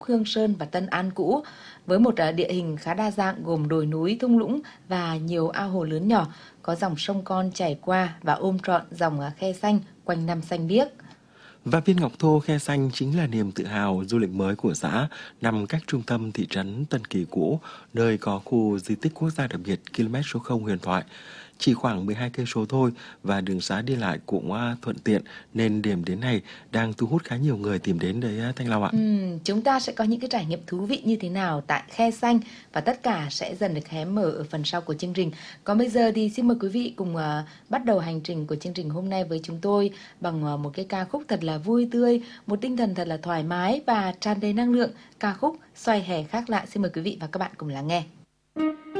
Hương Sơn và Tân An cũ, với một địa hình khá đa dạng gồm đồi núi, thung lũng và nhiều ao hồ lớn nhỏ, có dòng sông con chảy qua và ôm trọn dòng khe xanh quanh năm xanh biếc. Và viên ngọc thô khe xanh chính là niềm tự hào du lịch mới của xã, nằm cách trung tâm thị trấn Tân Kỳ cũ, nơi có khu di tích quốc gia đặc biệt km số 0 huyền thoại. Chỉ khoảng 12 cây số thôi và đường xá đi lại cũng thuận tiện nên điểm đến này đang thu hút khá nhiều người tìm đến đấy Thanh Long ạ. Chúng ta sẽ có những cái trải nghiệm thú vị như thế nào tại khe xanh và tất cả sẽ dần được hé mở ở phần sau của chương trình. Còn bây giờ thì xin mời quý vị cùng bắt đầu hành trình của chương trình hôm nay với chúng tôi bằng một cái ca khúc thật là vui tươi, một tinh thần thật là thoải mái và tràn đầy năng lượng, ca khúc Xoay hè khác lạ. Xin mời quý vị và các bạn cùng lắng nghe.